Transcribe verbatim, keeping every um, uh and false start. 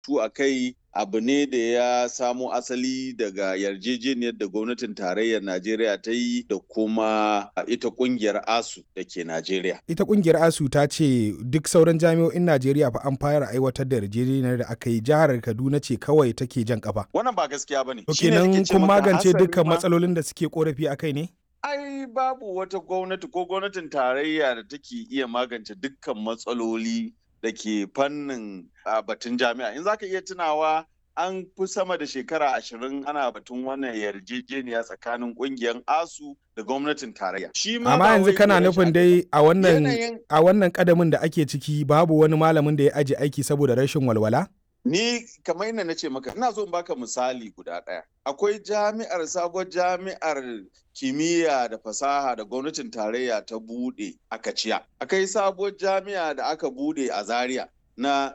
tu a kai abu ne da ya samo asali daga yarjejeniyar da gwamnatin tarayyar Najeriya ta yi da kuma ita kungiyar ASU da ke Najeriya. Ita kungiyar ASU ta ce duk sauran jami'o'in Najeriya fa an fara aiwatar da yarjejeniyar da aka yi, jihar Kaduna ce kawai take jan kafa. Wannan ba gaskiya bane. To kenan kun magance dukkan matsalolin da suke korafi akai ne? Ai babu wata gwamnati ko gwamnatin tarayya da take iya magance dukkan matsaloli da ke fannin batun jami'a. In zaka iya tunawa an fi sama da shekara ashirin ana batun wannan yarjejeniya tsakanin kungiyar ASU da gwamnatin tarayya. Amma yanzu kana nufin dai a wannan a wannan kadamin da ake ciki babu wani malamin da ya aje aiki saboda rashin walwala? Ni kamar yadda na ce maka ina so in baka misali guda ɗaya. Akwai jami'ar sabuwar jami'ar kimiyya da fasaha da gwamnatin tarayya ta bude a Kaciya. Akwai sabuwar jami'a da aka bude a Zaria na